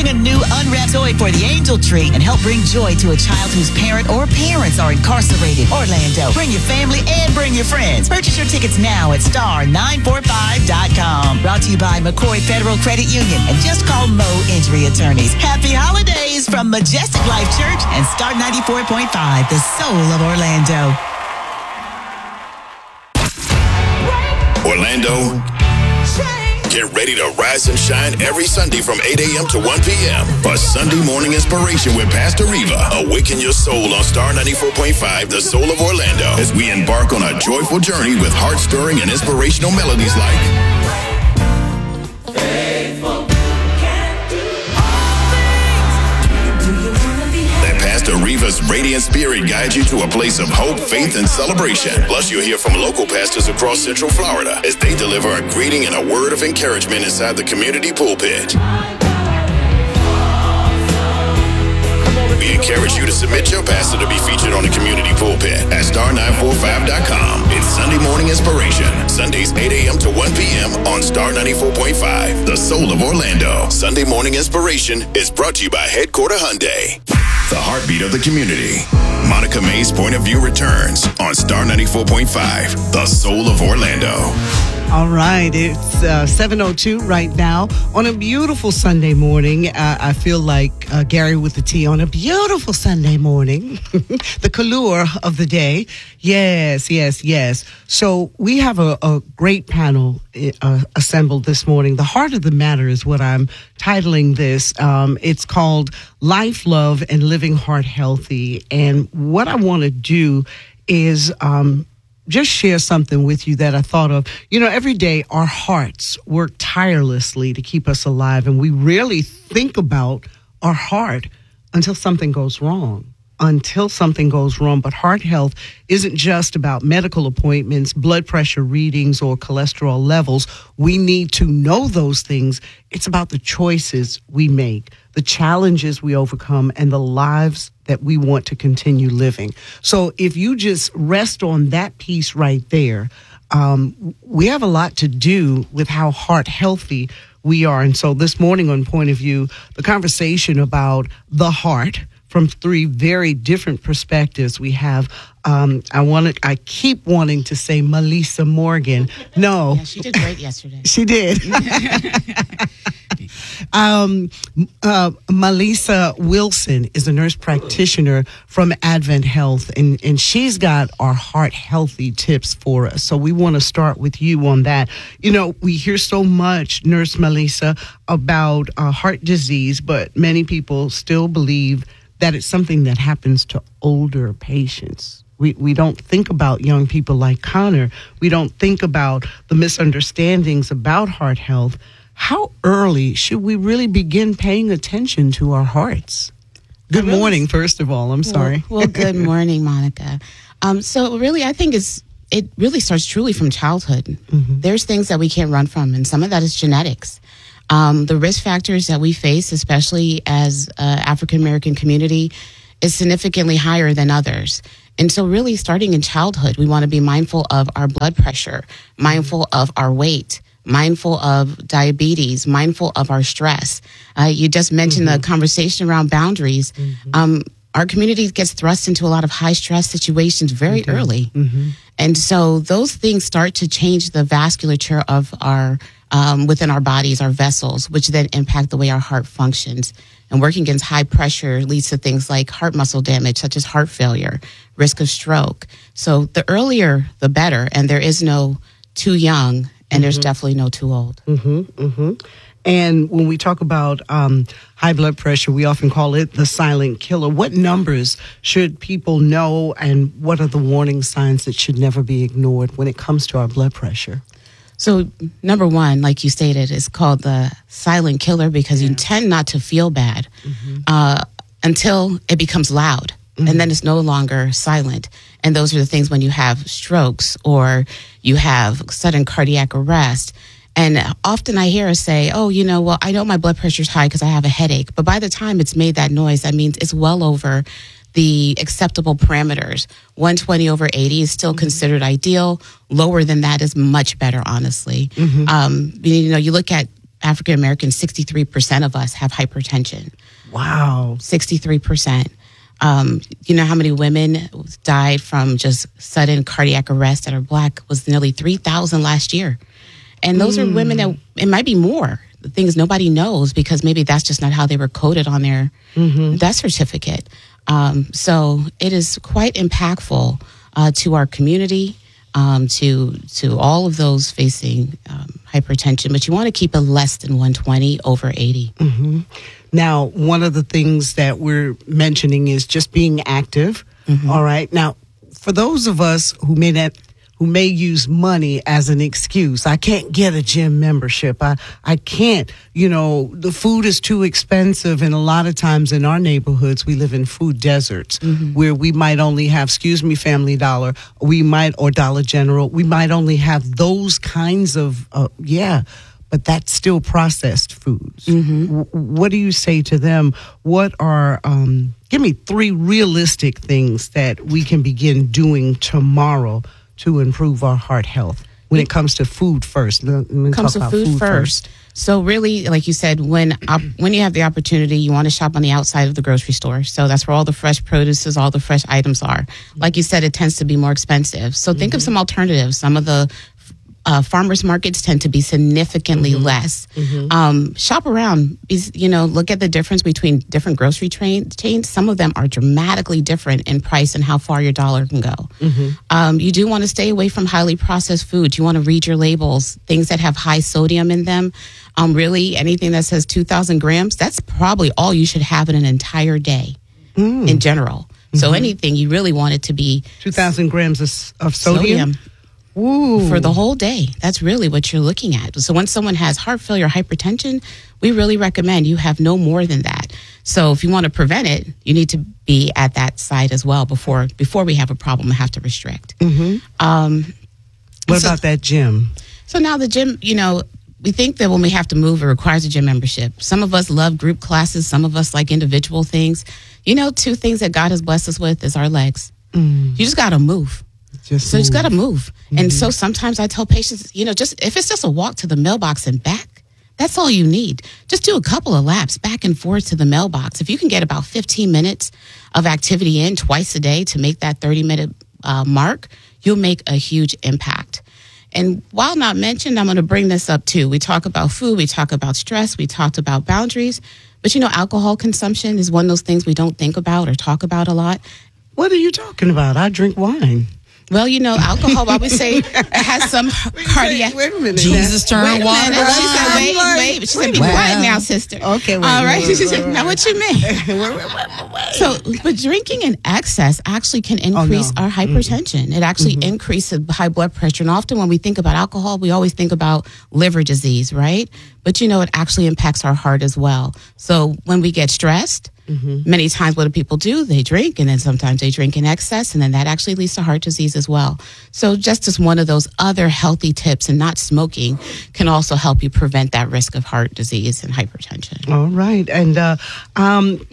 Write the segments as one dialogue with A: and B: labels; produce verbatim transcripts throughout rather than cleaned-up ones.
A: Bring a new unwrapped toy for the Angel Tree and help bring joy to a child whose parent or parents are incarcerated. Orlando, bring your family and bring your friends. Purchase your tickets now at star nine four five dot com. Brought to you by McCoy Federal Credit Union and Just Call Mo Injury Attorneys. Happy holidays from Majestic Life Church and Star ninety-four point five, the soul of Orlando.
B: Orlando, get ready to rise and shine every Sunday from eight a.m. to one p.m. for Sunday Morning Inspiration with Pastor Reva. Awaken your soul on Star ninety-four point five, the soul of Orlando, as we embark on a joyful journey with heart-stirring and inspirational melodies like Faithful can do all things. Do you wanna be happy? Let Pastor Reva's radiant spirit guide you to a place of hope, faith, and celebration. Plus, you'll hear from local pastors across Central Florida as they deliver a greeting and a word of encouragement inside the community pulpit. We encourage you to submit your pastor to be featured on the community pulpit at star nine four five dot com. It's Sunday Morning Inspiration, Sundays eight a.m. to one p.m. on Star ninety-four point five, the soul of Orlando. Sunday Morning Inspiration is brought to you by Headquarter Hyundai, the heartbeat of the community. Monica May's Point of View returns on Star ninety-four point five, the soul of Orlando.
C: All right, it's uh, seven oh two right now on a beautiful Sunday morning. Uh, I feel like uh, Gary with the T on a beautiful Sunday morning. The color of the day. Yes, yes, yes. So we have a, a great panel uh, assembled this morning. The heart of the matter is what I'm titling this. Um, it's called Life, Love, and Living Heart Healthy. And what I want to do is um, just share something with you that I thought of. You know, every day our hearts work tirelessly to keep us alive, and we rarely think about our heart until something goes wrong. Until something goes wrong. But heart health isn't just about medical appointments, blood pressure readings, or cholesterol levels. We need to know those things. It's about the choices we make, the challenges we overcome, and the lives that we want to continue living. So if you just rest on that piece right there, um, we have a lot to do with how heart healthy we are. And so this morning on Point of View, the conversation about the heart from three very different perspectives. We have, um, I wanted, I keep wanting to say Melissa Morgan. No.
D: Yeah, she did great yesterday.
C: She did. um, uh, Melissa Wilson is a nurse practitioner from Advent Health, and, and she's got our heart healthy tips for us. So we want to start with you on that. You know, we hear so much, Nurse Melissa, about uh, heart disease, but many people still believe that it's something that happens to older patients. We we don't think about young people like Connor. We don't think about the misunderstandings about heart health. How early should we really begin paying attention to our hearts? Good really, morning, first of all. I'm sorry.
D: Well, well good morning, Monica. Um, so really, I think it's it really starts truly from childhood. Mm-hmm. There's things that we can't run from, and some of that is genetics. Um, the risk factors that we face, especially as an African-American community, is significantly higher than others. And so really starting in childhood, we want to be mindful of our blood pressure, mindful of our weight, mindful of diabetes, mindful of our stress. Uh, you just mentioned mm-hmm. the conversation around boundaries. Mm-hmm. Um, our community gets thrust into a lot of high-stress situations very mm-hmm. early. Mm-hmm. And so those things start to change the vasculature of our Um, within our bodies, our vessels, which then impact the way our heart functions. And working against high pressure leads to things like heart muscle damage, such as heart failure, risk of stroke. So the earlier, the better. And there is no too young, and mm-hmm. there's definitely no too old.
C: Mm-hmm, mm-hmm. And when we talk about um, high blood pressure, we often call it the silent killer. What numbers should people know, and what are the warning signs that should never be ignored when it comes to our blood pressure?
D: So number one, like you stated, is called the silent killer because yeah. you tend not to feel bad mm-hmm. uh, until it becomes loud. Mm-hmm. And then it's no longer silent. And those are the things when you have strokes or you have sudden cardiac arrest. And often I hear us say, oh, you know, well, I know my blood pressure is high because I have a headache. But by the time it's made that noise, that means it's well over the acceptable parameters. one twenty over eighty is still mm-hmm. considered ideal. Lower than that is much better, honestly. Mm-hmm. Um, you know, you look at African Americans, sixty-three percent of us have hypertension.
C: Wow.
D: sixty-three percent. Um, you know how many women died from just sudden cardiac arrest that are Black? Was nearly three thousand last year. And those mm. are women that, it might be more. The things nobody knows because maybe that's just not how they were coded on their mm-hmm. death certificate. Um, so it is quite impactful uh, to our community, um, to to all of those facing um, hypertension. But you want to keep it less than one twenty over eighty.
C: Mm-hmm. Now, one of the things that we're mentioning is just being active. Mm-hmm. All right. Now, for those of us who may not, who may use money as an excuse, I can't get a gym membership. I, I can't, you know, the food is too expensive. And a lot of times in our neighborhoods, we live in food deserts mm-hmm. where we might only have, excuse me, Family Dollar, we might, or Dollar General, we might only have those kinds of, uh, yeah, but that's still processed foods. Mm-hmm. W- what do you say to them? What are, um, give me three realistic things that we can begin doing tomorrow to improve our heart health when it comes to food first. Let me
D: comes
C: talk
D: to
C: about
D: food,
C: food
D: first.
C: first.
D: So really, like you said, when op- when you have the opportunity, you want to shop on the outside of the grocery store. So that's where all the fresh produces, all the fresh items are. Like you said, it tends to be more expensive. So think mm-hmm. of some alternatives. Some of the Uh, farmers markets tend to be significantly mm-hmm. less. Mm-hmm. Um, shop around, you know, look at the difference between different grocery train, chains. Some of them are dramatically different in price and how far your dollar can go. Mm-hmm. Um, you do want to stay away from highly processed foods. You want to read your labels, things that have high sodium in them. Um, really, anything that says two thousand grams, that's probably all you should have in an entire day mm. in general. Mm-hmm. So anything, you really want it to be
C: two thousand grams of, of sodium. sodium.
D: Ooh. For the whole day. That's really what you're looking at. So when someone has heart failure, hypertension, we really recommend you have no more than that. So if you want to prevent it, you need to be at that side as well before before we have a problem and have to restrict.
C: Mm-hmm. Um, what so, about that gym?
D: So now the gym, you know, we think that when we have to move, it requires a gym membership. Some of us love group classes. Some of us like individual things. You know, two things that God has blessed us with is our legs. Mm. You just got to move.
C: Just
D: so
C: move.
D: you just got to move. Mm-hmm. And so sometimes I tell patients, you know, just if it's just a walk to the mailbox and back, that's all you need. Just do a couple of laps back and forth to the mailbox. If you can get about fifteen minutes of activity in twice a day to make that thirty minute uh, mark, you'll make a huge impact. And while not mentioned, I'm going to bring this up too. We talk about food, we talk about stress, we talked about boundaries. But you know, alcohol consumption is one of those things we don't think about or talk about a lot.
C: What are you talking about? I drink wine.
D: Well, you know, alcohol, I would say, it has some cardiac.
C: Wait a minute.
E: Jesus turned water.
D: She said, wait, wait. She said, be quiet now, sister.
C: Okay, wait.
D: All right.
C: Wait, wait,
D: she said,
C: wait,
D: now
C: wait.
D: what you mean?
C: wait, wait, wait, wait.
D: So, but drinking in excess actually can increase
C: oh, no.
D: our hypertension. Mm-hmm. It actually mm-hmm. increases high blood pressure. And often when we think about alcohol, we always think about liver disease, right? But, you know, it actually impacts our heart as well. So when we get stressed, mm-hmm. many times what do people do? They drink, and then sometimes they drink in excess, and then that actually leads to heart disease as well. So just as one of those other healthy tips, and not smoking can also help you prevent that risk of heart disease and hypertension.
C: All right. And uh, um,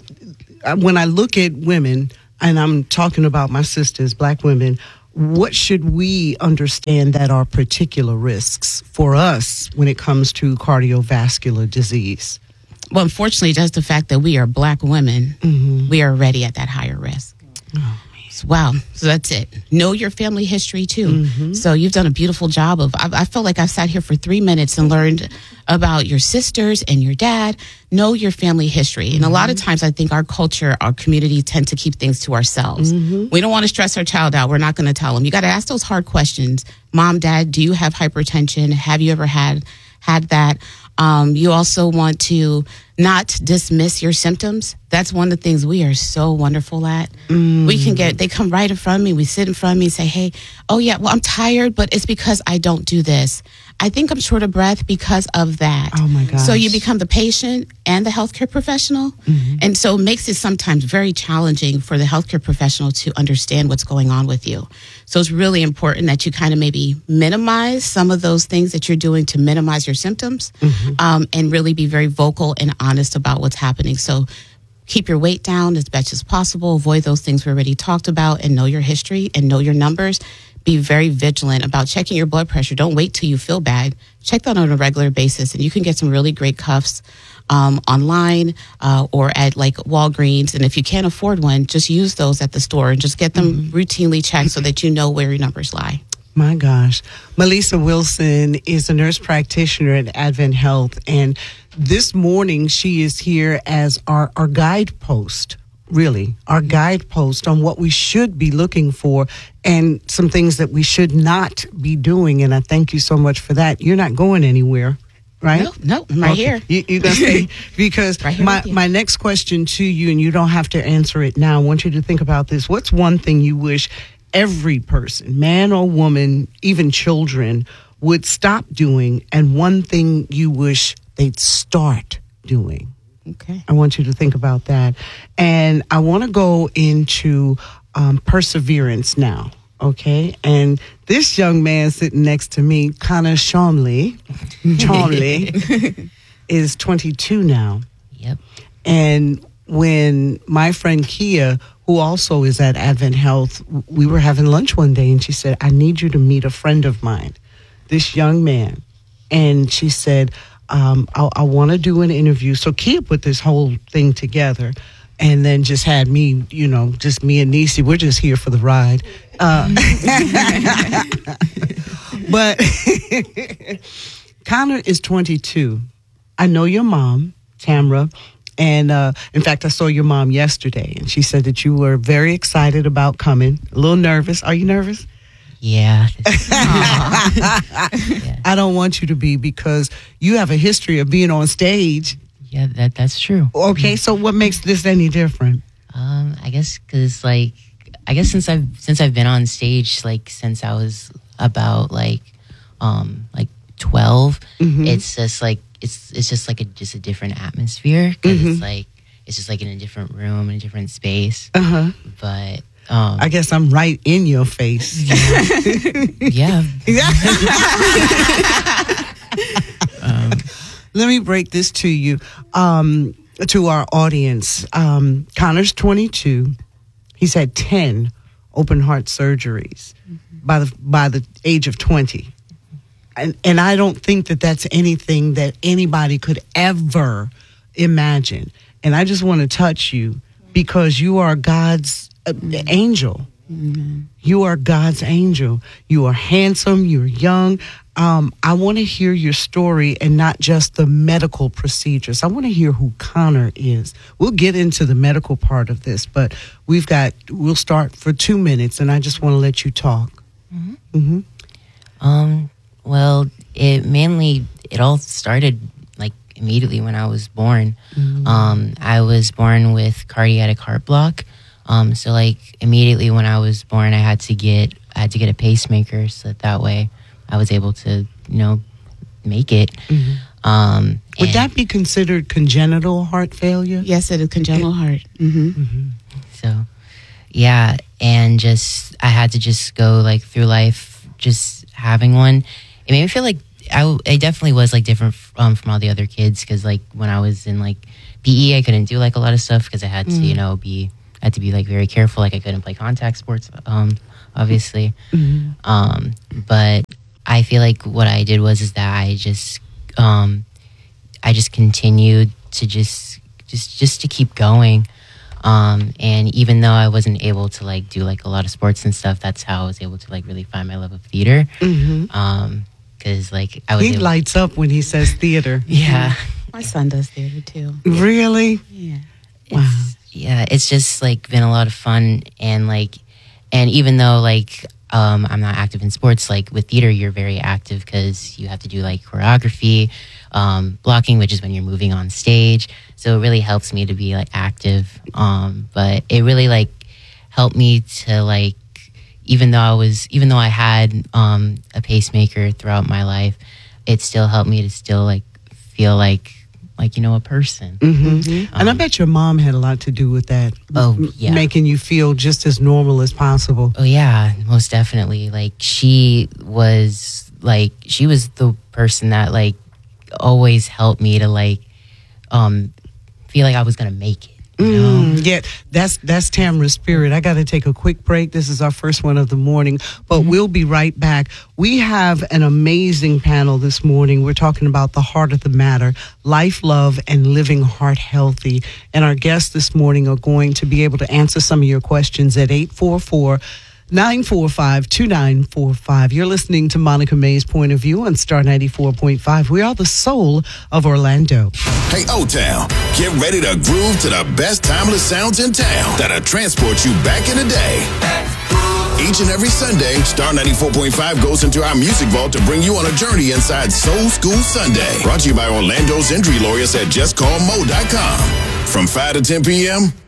C: when I look at women, and I'm talking about my sisters, Black women, what should we understand that are particular risks for us when it comes to cardiovascular disease?
D: Well, unfortunately, just the fact that we are Black women, mm-hmm. we are already at that higher risk. Oh, so, wow. So that's it. Know your family history, too. Mm-hmm. So you've done a beautiful job of, I, I felt like I've sat here for three minutes and learned about your sisters and your dad. Know your family history. And mm-hmm. a lot of times I think our culture, our community tend to keep things to ourselves. Mm-hmm. We don't want to stress our child out. We're not going to tell them. You got to ask those hard questions. Mom, Dad, do you have hypertension? Have you ever had had that? Um, you also want to not dismiss your symptoms. That's one of the things we are so wonderful at. Mm. We can get, they come right in front of me. We sit in front of me and say, hey, oh yeah, well, I'm tired, but it's because I don't do this. I think I'm short of breath because of that.
C: Oh my gosh.
D: So you become the patient and the healthcare professional. Mm-hmm. And so it makes it sometimes very challenging for the healthcare professional to understand what's going on with you. So it's really important that you kind of maybe minimize some of those things that you're doing to minimize your symptoms, mm-hmm. um, and really be very vocal and honest about what's happening. So keep your weight down as best as possible. Avoid those things we already talked about, and know your history and know your numbers, be very vigilant about checking your blood pressure. Don't wait till you feel bad. Check that on a regular basis, and you can get some really great cuffs um, online uh, or at like Walgreens. And if you can't afford one, just use those at the store and just get them mm-hmm. routinely checked so that you know where your numbers lie.
C: My gosh. Melissa Wilson is a nurse practitioner at Advent Health, and this morning she is here as our, our guidepost. Really, our guidepost on what we should be looking for and some things that we should not be doing. And I thank you so much for that. You're not going anywhere, right?
D: No, no, I'm right okay. here.
C: You, you're going to stay because right my, my next question to you, and you don't have to answer it now. I want you to think about this. What's one thing you wish every person, man or woman, even children, would stop doing, and one thing you wish they'd start doing?
D: Okay.
C: I want you to think about that. And I want to go into um, perseverance now, okay? And this young man sitting next to me, Connor Chomley, Chomley is twenty-two now.
E: Yep.
C: And when my friend Kia, who also is at Advent Health, we were having lunch one day, and she said, I need you to meet a friend of mine, this young man. And she said, Um, I, I want to do an interview. So Kia put this whole thing together and then just had me, you know, just me and Nisi. We're just here for the ride. Uh, but Connor is twenty-two. I know your mom, Tamra. And uh, in fact, I saw your mom yesterday, and she said that you were very excited about coming, a little nervous. Are you nervous?
E: Yeah.
C: yeah. I don't want you to be, because you have a history of being on stage.
E: Yeah, that that's true.
C: Okay, so what makes this any different?
E: Um, I guess because like I guess since I've since I've been on stage, like since I was about like um like twelve, mm-hmm. it's just like it's it's just like a just a different atmosphere, because mm-hmm. it's like it's just like in a different room, in a different space.
C: Uh huh.
E: But. Um,
C: I guess I'm right in your face.
E: Yeah. yeah.
C: um, Let me break this to you, um, to our audience. Um, Connor's twenty-two. He's had ten open heart surgeries mm-hmm. by the by the age of twenty, and and I don't think that that's anything that anybody could ever imagine. And I just want to touch you, because you are God's Mm-hmm. angel. Mm-hmm. You are God's angel. You are handsome. You're young. Um, I want to hear your story, and not just the medical procedures. I want to hear who Connor is. We'll get into the medical part of this, but we've got, we'll start for two minutes, and I just want to let you talk.
E: Mm-hmm.
C: Mm-hmm.
E: Um, well, it mainly, it all started like immediately when I was born. Mm-hmm. Um, I was born with cardiac heart block. Um, so like immediately when I was born, I had to get I had to get a pacemaker, so that, that way I was able to, you know, make it.
C: Mm-hmm.
E: Um,
C: Would that be considered congenital heart failure?
D: Yes, it is congenital heart. Mm-hmm.
C: Mm-hmm.
E: So, yeah, and just I had to just go like through life just having one. It made me feel like I, I definitely was like different um, from all the other kids, because like when I was in like P E, I couldn't do like a lot of stuff because I had to, mm-hmm. you know, be I had to be like very careful. Like I couldn't play contact sports, um, obviously.
C: Mm-hmm.
E: Um, but I feel like what I did was is that I just, um, I just continued to just, just, just to keep going. Um, and even though I wasn't able to like do like a lot of sports and stuff, that's how I was able to like really find my love of theater.
C: Mm-hmm.
E: Um, cause like I was.
C: He
E: able-
C: lights up when he says theater.
E: Yeah.
D: My son does theater too.
C: Really?
D: Yeah.
C: Wow.
E: It's, yeah, it's just like been a lot of fun, and like, and even though like um, I'm not active in sports, like with theater, you're very active because you have to do like choreography, um, blocking, which is when you're moving on stage. So it really helps me to be like active. Um, but it really like helped me to like, even though I was, even though I had um, a pacemaker throughout my life, it still helped me to still like feel like. Like, you know, a person.
C: Mm-hmm. Um, and I bet your mom had a lot to do with that.
E: Oh, yeah.
C: Making you feel just as normal as possible.
E: Oh, yeah, most definitely. Like, she was, like, she was the person that, like, always helped me to, like, um, feel like I was going to make it.
C: Mm, yeah, that's that's Tamra's spirit. I got to take a quick break. This is our first one of the morning, but mm-hmm. we'll be right back. We have an amazing panel this morning. We're talking about the heart of the matter, life, love, and living heart healthy. And our guests this morning are going to be able to answer some of your questions at eight four four, nine four five, two nine four five. You're listening to Monica May's Point of View on Star ninety-four point five. We are the soul of Orlando.
B: Hey, O-Town, get ready to groove to the best timeless sounds in town that'll transport you back in the day. Each and every Sunday, Star ninety-four point five goes into our music vault to bring you on a journey inside Soul School Sunday. Brought to you by Orlando's injury lawyers at just call mo dot com. From five to ten p.m.,